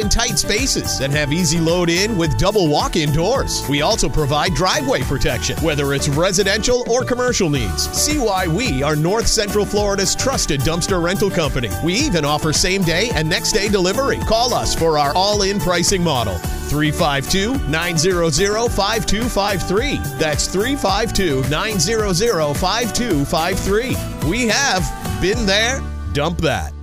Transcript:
tight spaces and have easy load in with double walk-in doors. We also provide driveway protection, whether it's residential or commercial needs. See why we are North Central Florida's trusted dumpster rental company. We even offer same-day and next-day delivery. Call us for our all-in pricing model. 352-900-5253. That's 352-900-5253. We have been there, dump that.